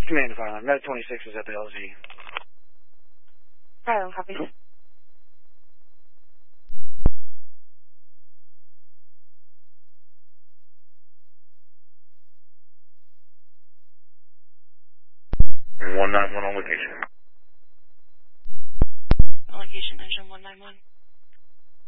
Command to Island. Med 26 is at the LZ. Island, copy. And 191 on location. Location, engine 191.